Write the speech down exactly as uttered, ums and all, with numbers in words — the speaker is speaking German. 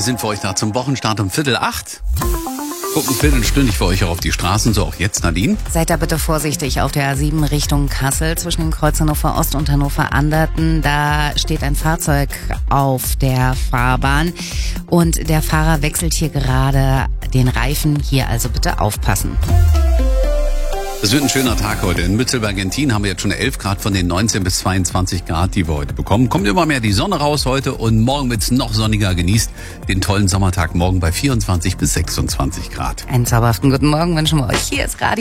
Wir sind für euch da zum Wochenstart um Viertel acht. Gucken viertelstündig für euch auch auf die Straßen, so auch jetzt, Nadine. Seid da bitte vorsichtig auf der A sieben Richtung Kassel zwischen dem Kreuz Hannover Ost und Hannover Anderten. Da steht ein Fahrzeug auf der Fahrbahn und der Fahrer wechselt hier gerade den Reifen. Hier also bitte aufpassen. Es wird ein schöner Tag heute. In Mützelberg-Gentin haben wir jetzt schon elf Grad von den neunzehn bis zweiundzwanzig Grad, die wir heute bekommen. Kommt immer mehr die Sonne raus heute und morgen wird's noch sonniger. Genießt den tollen Sommertag morgen bei vierundzwanzig bis sechsundzwanzig Grad. Einen zauberhaften guten Morgen wünschen wir euch. Hier ist Radio